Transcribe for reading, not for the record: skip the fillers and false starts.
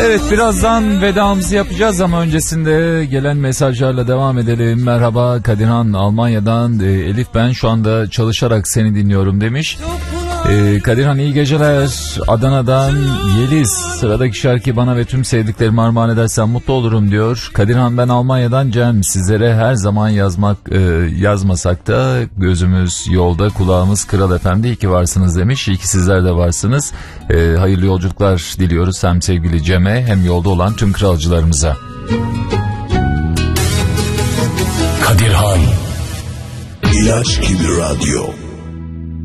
Evet, birazdan vedamızı yapacağız ama öncesinde gelen mesajlarla devam edelim. Merhaba Kadirhan, Almanya'dan Elif, ben şu anda çalışarak seni dinliyorum demiş. Kadirhan iyi geceler. Adana'dan Yeliz, sıradaki şarkıyı bana ve tüm sevdiklerime armağan edersen mutlu olurum diyor. Kadirhan, ben Almanya'dan Cem, sizlere her zaman yazmasak da gözümüz yolda, kulağımız Kral FM'de, iyi ki varsınız demiş. İyi ki sizler de varsınız. Hayırlı yolculuklar diliyoruz hem sevgili Cem'e hem yolda olan tüm kralcılarımıza. Kadirhan İlaç gibi radyo.